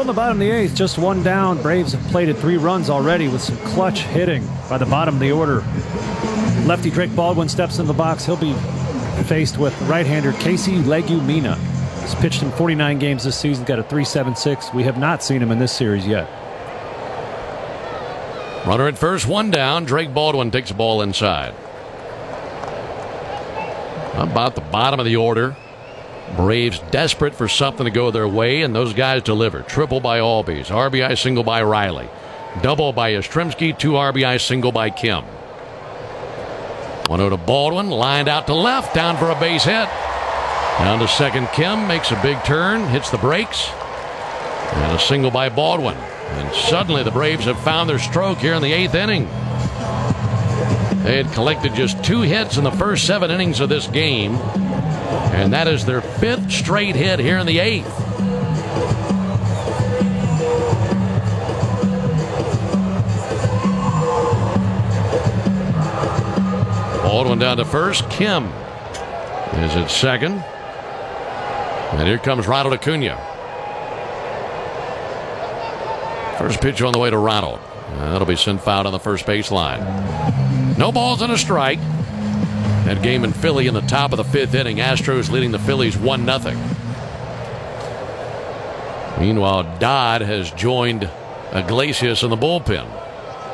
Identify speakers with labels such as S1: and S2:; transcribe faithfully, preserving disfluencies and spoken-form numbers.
S1: the bottom of the eighth, just one down. Braves have plated three runs already with some clutch hitting by the bottom of the order. Lefty Drake Baldwin steps in the box. He'll be faced with right-hander Casey Legumina. He's pitched in forty-nine games this season, got a three point seven six. We have not seen him in this series yet.
S2: Runner at first, one down. Drake Baldwin takes the ball inside. About the bottom of the order. Braves desperate for something to go their way, and those guys deliver. Triple by Albies, R B I single by Riley, double by Yastrzemski, two R B I single by Kim. one oh to Baldwin, lined out to left, down for a base hit. Down to second, Kim makes a big turn, hits the brakes, and a single by Baldwin. And suddenly the Braves have found their stroke here in the eighth inning. They had collected just two hits in the first seven innings of this game, and that is their fifth straight hit here in the eighth. Baldwin down to first. Kim is at second. And here comes Ronald Acuna. First pitch on the way to Ronald. Uh, that'll be sent foul on the first baseline. No balls and a strike. That game in Philly in the top of the fifth inning. Astros leading the Phillies one nothing. Meanwhile, Dodd has joined Iglesias in the bullpen.